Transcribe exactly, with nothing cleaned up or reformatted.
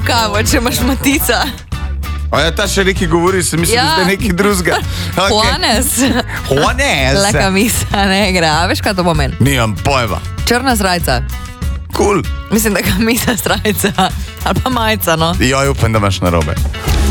kavo, če imaš matica. A ja, ta še neki govori, se mislim, Ja. da ste neki drugega. Okay. Juanes. Juanes. La camisa negra, a veš, kaj to pomeni? Nimam pojma. Črna srajca. Cool. Mislim, da camisa srajca. Ali pa majica, no. Joj, upam, da imaš narobe.